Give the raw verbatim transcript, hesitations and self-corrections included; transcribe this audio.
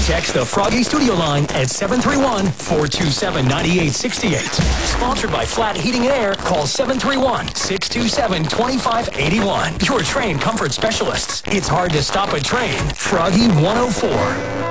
Text the Froggy Studio line at seven three one, four two seven, nine eight six eight. Sponsored by Flat Heating and Air. Call seven three one, six two seven, two five eight one. Your train comfort specialists. It's hard to stop a train. Froggy one oh four.